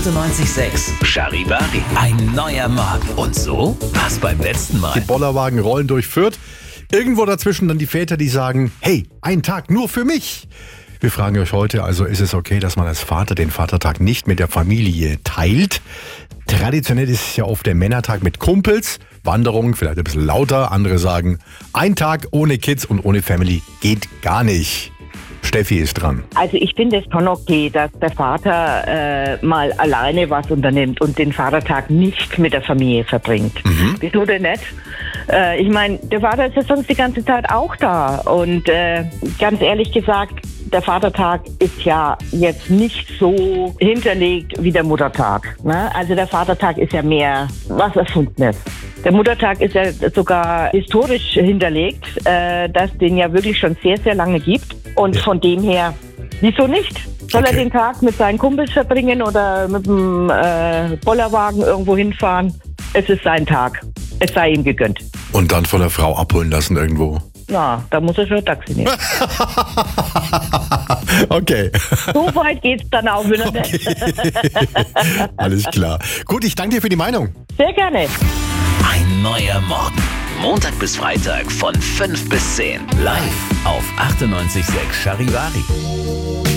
98.6 Charivari. Ein neuer Morgen. Und so war's beim letzten Mal. Die Bollerwagen rollen durch Fürth. Irgendwo dazwischen dann die Väter, die sagen, hey, ein Tag nur für mich. Wir fragen euch heute, also ist es okay, dass man als Vater den Vatertag nicht mit der Familie teilt? Traditionell ist es ja oft der Männertag mit Kumpels, Wanderung vielleicht ein bisschen lauter. Andere sagen, ein Tag ohne Kids und ohne Family geht gar nicht. Steffi ist dran. Also ich finde es schon okay, dass der Vater mal alleine was unternimmt und den Vatertag nicht mit der Familie verbringt. Wieso denn nicht? Ich meine, der Vater ist ja sonst die ganze Zeit auch da. Und ganz ehrlich gesagt, der Vatertag ist ja jetzt nicht so hinterlegt wie der Muttertag. Ne? Also der Vatertag ist ja mehr was Erfundenes. Der Muttertag ist ja sogar historisch hinterlegt, dass den ja wirklich schon sehr, sehr lange gibt. Und von dem her, wieso nicht? Soll er den Tag mit seinen Kumpels verbringen oder mit dem Bollerwagen irgendwo hinfahren? Es ist sein Tag. Es sei ihm gegönnt. Und dann von der Frau abholen lassen irgendwo. Na, da muss er schon ein Taxi nehmen. Okay. So weit geht's dann auch wieder nicht. Alles klar. Gut, ich danke dir für die Meinung. Sehr gerne. Ein neuer Morgen. Montag bis Freitag von 5 bis 10. Live auf 98.6 Charivari.